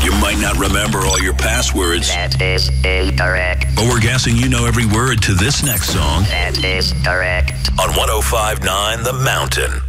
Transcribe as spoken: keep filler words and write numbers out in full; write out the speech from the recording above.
You might not remember all your passwords. That is incorrect. But we're guessing you know every word to this next song. That is correct. On one oh five point nine The Mountain.